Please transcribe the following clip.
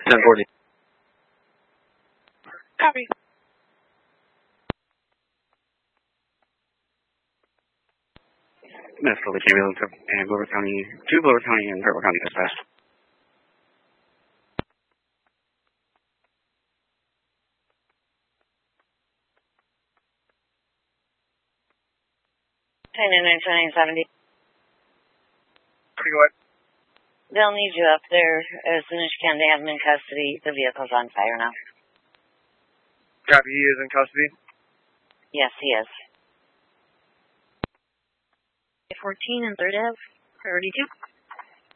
1040. Copy. Minnesota ambulance and Glover County, to Glover County and Faribault County dispatch. Pretty good. They'll need you up there as soon as you can. They have him in custody. The vehicle's on fire now. Copy, he is in custody? Yes, he is. 14 and 3rd Ave, priority 2.